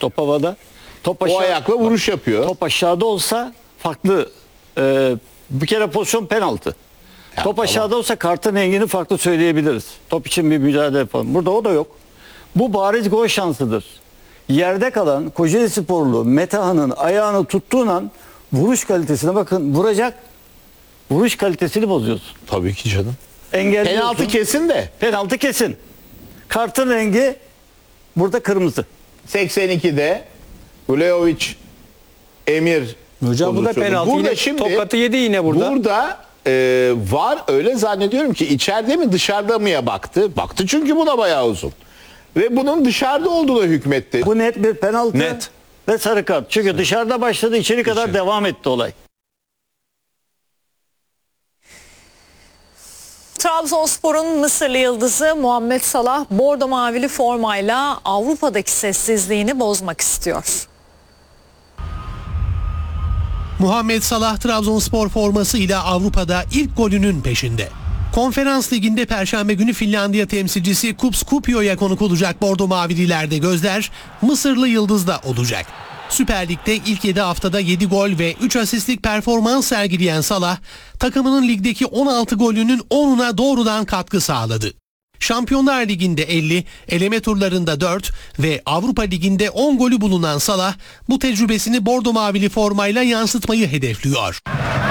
top havada. Top O aşağı, ayakla vuruş yapıyor. top aşağıda olsa farklı. Bir kere pozisyon penaltı. Top aşağıda olsa kartın rengini farklı söyleyebiliriz. Top için bir mücadele yapalım. Burada o da yok. Bu bariz gol şansıdır. Yerde kalan Kocaeli Sporlu Metehan'ın ayağını tuttuğun an vuruş kalitesine bakın, vuracak. Vuruş kalitesini bozuyorsun. Tabii ki canım. Engelliyorsun. Penaltı kesin de. Penaltı kesin. Kartın rengi burada kırmızı. 82'de Vlahovic Emir Hocam bu da pozisyonu. penaltı. Burada Yine şimdi tokatı yedi yine burada. Burada var, öyle zannediyorum ki içeride mi dışarıda mıya baktı. Baktı çünkü bu da bayağı uzun. Ve bunun dışarıda olduğuna hükmetti. Bu net bir penaltı Net. ve sarı kart. Çünkü dışarıda başladı, içeri kadar devam etti olay. Trabzonspor'un Mısırlı yıldızı Muhammed Salah bordo mavili formayla Avrupa'daki sessizliğini bozmak istiyor. Muhammed Salah Trabzonspor formasıyla Avrupa'da ilk golünün peşinde. Konferans Ligi'nde Perşembe günü Finlandiya temsilcisi Kups Kuopio'ya konuk olacak Bordo Mavililerde gözler Mısırlı Yıldız'da olacak. Süper Lig'de ilk 7 haftada 7 gol ve 3 asistlik performans sergileyen Salah, takımının ligdeki 16 golünün 10'una doğrudan katkı sağladı. Şampiyonlar Ligi'nde 50, eleme turlarında 4 ve Avrupa Ligi'nde 10 golü bulunan Salah, bu tecrübesini bordo mavili formayla yansıtmayı hedefliyor.